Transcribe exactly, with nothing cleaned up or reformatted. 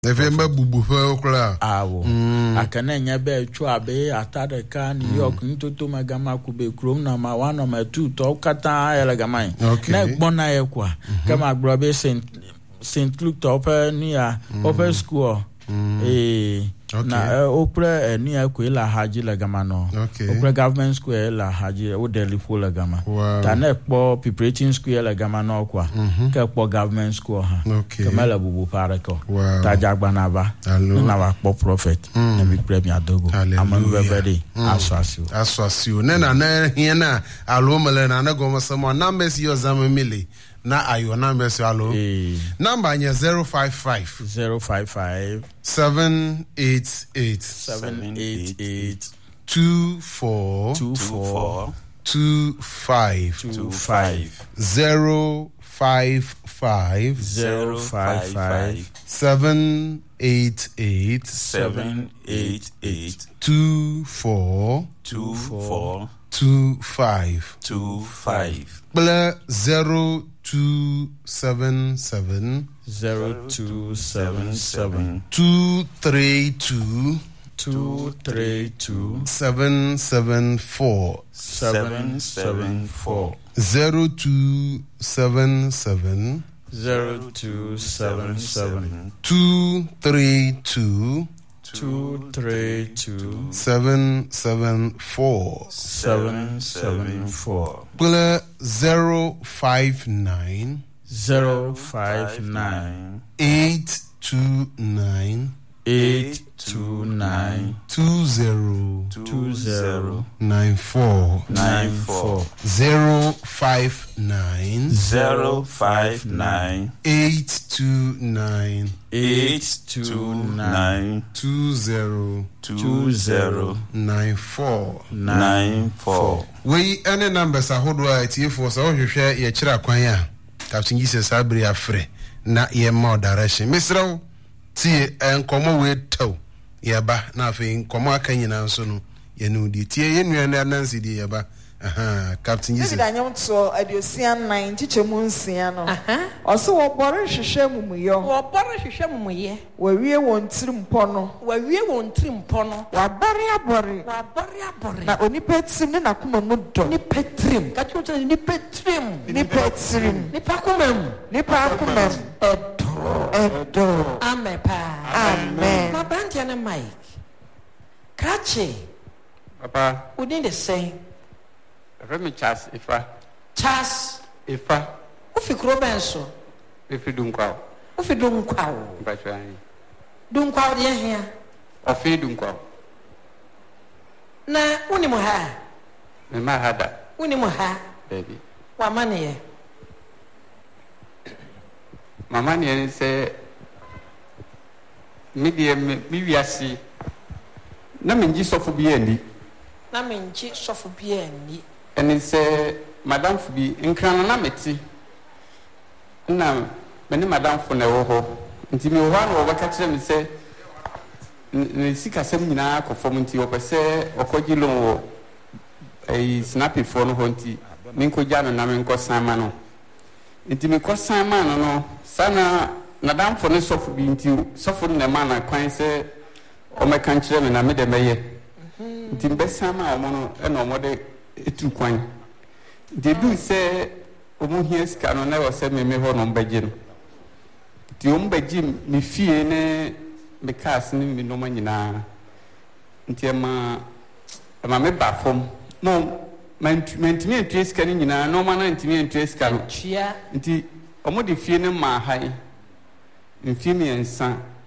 November bubu okra. Awo. Akana nya be twa be atade ka New York ntoto magama kube krom na ma one ma two to kata elegamai. Na gbona ye kwa. Kama grobe Saint Saint Luke to open near open school. Eh na opera ni akwe la haji la gama no. Opera government school la haji o Delhi for la gama. Ta na po preparation school la gama no kwa. Ka po government school ha. Kama la bubu pare ko. Ta jagba na ba. Na wa po prophet. Na mi premier dogo. Amanu bebedi aswasio. Aswasio. Na na na hia na alo mele na na go masamo na mesi yo zama mili. Na ayo na mesi alo. Number nya zero five five zero five five seven eight eight seven eight eight two four two four two five two five zero five five zero five five seven eight eight seven eight eight two four two four two five two five Bla zero two seven seven zero two seven seven two three two two three two seven seven four seven seven four zero two seven seven zero two seven seven two three two two three two seven seven four seven seven four Bla zero five nine zero five nine eight two nine eight two nine two zero two zero nine four nine four zero five nine zero five nine eight two nine eight two nine two zero two zero nine four nine four. We any numbers ahodo a tie for so hwehwe ye kira kwan a Captain Jesus abri afre na ye more direction misraw tie enkomo we taw ye ba na afi enkomo aka nyina nso no ye no di tie ye nua na Nancy di ye ba aha Captain Jesus Danyam to adiosia nine chichemu nsia no aha oso wo bore hwehwe mumuyo wo bore hwehwe mumuye wa wie won tirimpo no wa wie won tirimpo no wa bore abore wa bore abore na onipa tim ne na kuma mu do ni petrim ka chocho ni petrim ni petrim ni pakumam ni pakumam edo edo amen pa amen ma bantia na Mike Krache Papa within the same Remy Charles Ifa Charles Ifa Ufi Krobenso Ifi Dunkwao Ufi Dunkwao Mbachwani Dunkwao de hia Ofi Dunkwao na uni mo ha Me ma hada uni mo ha baby wa mane Mama ni say media mi wiasi na menji sofo bi ani na menji sofo bi ani eni say madam fu bi nkran na meti na meni madam fu na wo ho nti mi ho na wo baka kire mi say ne sika sem nyina akofom nti wo pese okogi lo wo ai snappy fo no ho nti mi nkoja no na mi nkosan ma no nti mi kosan ma no no sana nadam fo ne sofo bi nti sofo ne ma na kwan se o me kan kire me na me de meye nti mbesa ma o mo no e no mo de etu kwan de du se o mo hie ska no na wo se me me ho no mbaje no ti o mbaje mi fie ne me kas ni mi no ma nyina nti ma ma me ba fom no mentimi entue ska ni nyina no ma na ntimi entue ska no chia nti omo de fie ne ma hai mfie mi ensa